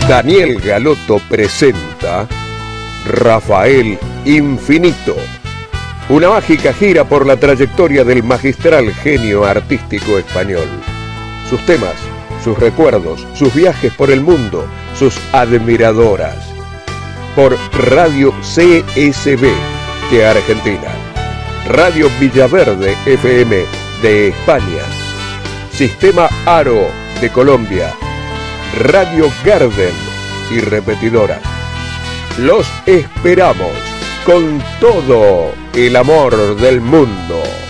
Daniel Galotto presenta Rafael Infinito, una mágica gira por la trayectoria del magistral genio artístico español. Sus temas, sus recuerdos, sus viajes por el mundo, sus admiradoras. Por Radio CSB de Argentina, Radio Villaverde FM de España, Sistema Aro de Colombia, Radio Garden y repetidora. Los esperamos con todo el amor del mundo.